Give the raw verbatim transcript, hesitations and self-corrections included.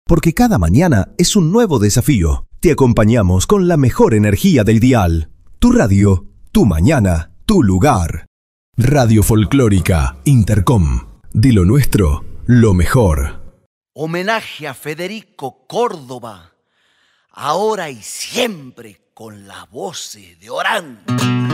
Porque cada mañana es un nuevo desafío. Te acompañamos con la mejor energía del dial. Tu radio, tu mañana, tu lugar. Radio Folclórica Intercom. De lo nuestro, lo mejor. Homenaje a Federico Córdoba, ahora y siempre con las voces de Orán.